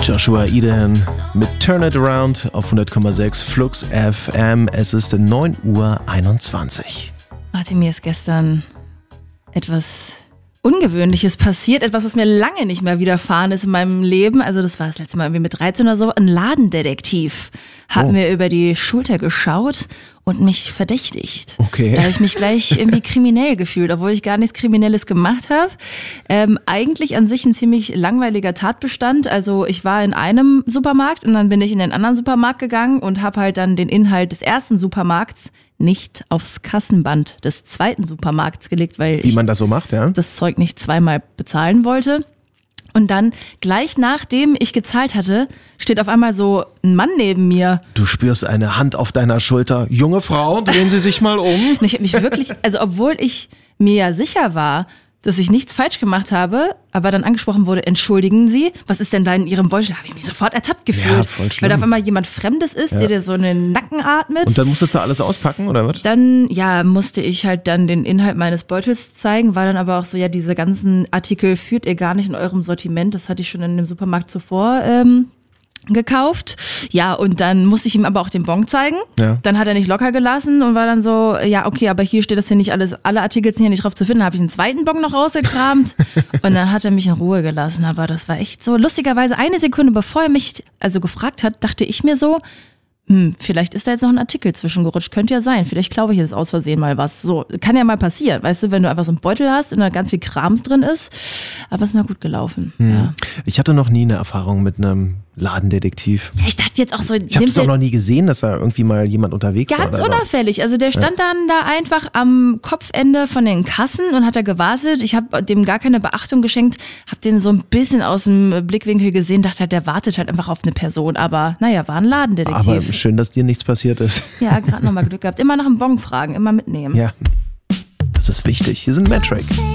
Joshua Eden mit Turn It Around auf 100,6 Flux FM. Es ist 9:21 Uhr. Martin, mir ist gestern etwas Ungewöhnliches passiert, etwas, was mir lange nicht mehr widerfahren ist in meinem Leben. Also das war das letzte Mal irgendwie mit 13 oder so. Ein Ladendetektiv hat mir über die Schulter geschaut und mich verdächtigt. Okay. Da habe ich mich gleich irgendwie kriminell gefühlt, obwohl ich gar nichts Kriminelles gemacht habe. Eigentlich an sich ein ziemlich langweiliger Tatbestand. Also ich war in einem Supermarkt und dann bin ich in den anderen Supermarkt gegangen und habe halt dann den Inhalt des ersten Supermarkts nicht aufs Kassenband des zweiten Supermarkts gelegt, weil Wie man das so macht, ja? das Zeug nicht zweimal bezahlen wollte. Und dann, gleich nachdem ich gezahlt hatte, steht auf einmal so ein Mann neben mir. Du spürst eine Hand auf deiner Schulter. Junge Frau, drehen Sie sich mal um. Und ich habe mich wirklich, also obwohl ich mir ja sicher war, dass ich nichts falsch gemacht habe, aber dann angesprochen wurde, entschuldigen Sie, was ist denn da in Ihrem Beutel? Da habe ich mich sofort ertappt gefühlt. Ja, voll schlimm. Weil da auf einmal jemand Fremdes ist, der dir so in den Nacken atmet. Und dann musstest du alles auspacken, oder was? Dann, musste ich halt dann den Inhalt meines Beutels zeigen, war dann aber auch so, ja, diese ganzen Artikel führt ihr gar nicht in eurem Sortiment. Das hatte ich schon in dem Supermarkt zuvor gekauft. Ja, und dann musste ich ihm aber auch den Bon zeigen. Ja. Dann hat er nicht locker gelassen und war dann so, ja, okay, aber hier steht das hier nicht alles, alle Artikel sind hier nicht drauf zu finden. Da habe ich einen zweiten Bon noch rausgekramt und dann hat er mich in Ruhe gelassen. Aber das war echt so, lustigerweise eine Sekunde bevor er mich also gefragt hat, dachte ich mir so, vielleicht ist da jetzt noch ein Artikel zwischengerutscht. Könnte ja sein. Vielleicht klaue ich jetzt aus Versehen mal was. So, kann ja mal passieren. Weißt du, wenn du einfach so einen Beutel hast und da ganz viel Krams drin ist. Aber ist mir gut gelaufen. Ja. Ich hatte noch nie eine Erfahrung mit einem Ladendetektiv. Ja, ich dachte jetzt auch so, Ich habe es doch noch nie gesehen, dass da irgendwie mal jemand unterwegs war. ganz oder so. unauffällig. Also der stand dann da einfach am Kopfende von den Kassen und hat da gewartet. Ich habe dem gar keine Beachtung geschenkt, habe den so ein bisschen aus dem Blickwinkel gesehen, dachte halt, der wartet halt einfach auf eine Person. Aber naja, war ein Ladendetektiv. Aber schön, dass dir nichts passiert ist. Ja, gerade nochmal Glück gehabt. Immer nach dem Bon fragen, immer mitnehmen. Ja, das ist wichtig. Hier sind Matrack.